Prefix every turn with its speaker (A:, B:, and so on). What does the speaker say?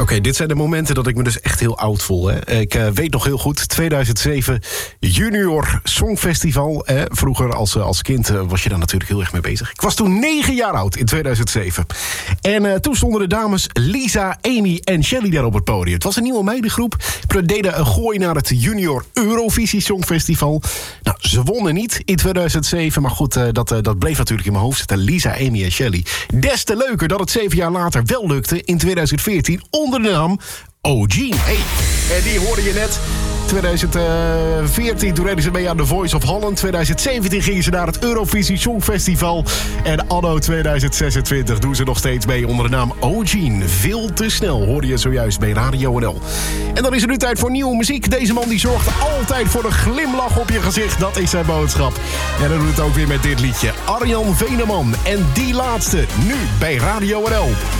A: Oké, dit zijn de momenten dat ik me dus echt heel oud voel. Hè? Ik weet nog heel goed, 2007 Junior Songfestival. Vroeger als kind was je daar natuurlijk heel erg mee bezig. Ik was toen 9 jaar oud in 2007. En toen stonden de dames Lisa, Amy en Shelly daar op het podium. Het was een nieuwe meidengroep. We deden een gooi naar het Junior Eurovisie Songfestival. Nou, ze wonnen niet in 2007. Maar goed, dat bleef natuurlijk in mijn hoofd zitten. Lisa, Amy en Shelly. Des te leuker dat het 7 jaar later wel lukte in 2014 onder de naam O'Gene. Hey, en die hoorde je net. 2014 toen reden ze mee aan The Voice of Holland. 2017 gingen ze naar het Eurovisie Songfestival. En anno 2026 doen ze nog steeds mee onder de naam O'Gene. Veel te snel, hoorde je zojuist bij Radio NL. En dan is het nu tijd voor nieuwe muziek. Deze man die zorgt altijd voor een glimlach op je gezicht. Dat is zijn boodschap. En dan doet het ook weer met dit liedje. Arjan Veneman. En die laatste, nu bij Radio NL.